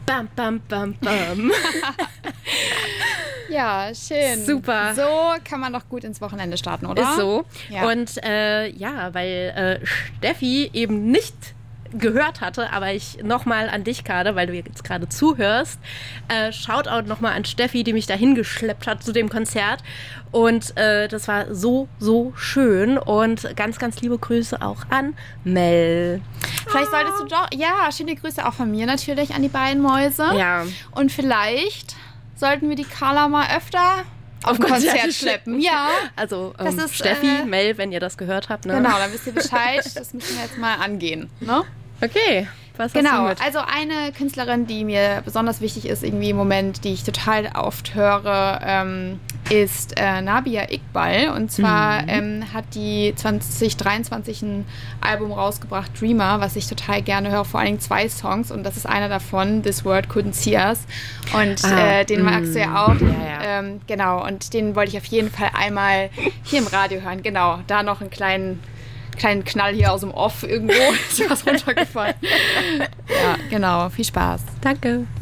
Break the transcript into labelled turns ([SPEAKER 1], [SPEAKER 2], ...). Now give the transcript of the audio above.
[SPEAKER 1] Bam, bam, bam, bam.
[SPEAKER 2] Ja, schön.
[SPEAKER 1] Super.
[SPEAKER 2] So kann man doch gut ins Wochenende starten, oder?
[SPEAKER 1] Ist so.
[SPEAKER 2] Ja.
[SPEAKER 1] Und weil Steffi eben nicht gehört hatte, aber ich nochmal an dich gerade, weil du jetzt gerade zuhörst, Shoutout nochmal an Steffi, die mich dahin geschleppt hat zu dem Konzert. Und das war so, so schön. Und ganz, ganz liebe Grüße auch an Mel.
[SPEAKER 2] Vielleicht solltest du doch, ja, schöne Grüße auch von mir natürlich an die beiden Mäuse.
[SPEAKER 1] Ja.
[SPEAKER 2] Und vielleicht sollten wir die Carla mal öfter auf ein Konzert schleppen. Ja.
[SPEAKER 1] Also
[SPEAKER 2] Das ist,
[SPEAKER 1] Steffi, Mel, wenn ihr das gehört habt. Ne?
[SPEAKER 2] Genau, dann wisst ihr Bescheid. Das müssen wir jetzt mal angehen. Ne?
[SPEAKER 1] Okay, was hast du
[SPEAKER 2] Genau,
[SPEAKER 1] mit?
[SPEAKER 2] also eine Künstlerin, die mir besonders wichtig ist irgendwie im Moment, die ich total oft höre, ist Nabia Iqbal. Und zwar hat die 2023 ein Album rausgebracht, Dreamer, was ich total gerne höre, vor allen Dingen 2 Songs. Und das ist einer davon, This World Couldn't See Us. Und den magst du ja auch.
[SPEAKER 1] Ja.
[SPEAKER 2] Genau, und den wollte ich auf jeden Fall einmal hier im Radio hören. Genau, da noch einen kleinen Knall hier aus dem Off irgendwo. Ist was runtergefallen. Ja, genau. Viel Spaß.
[SPEAKER 1] Danke.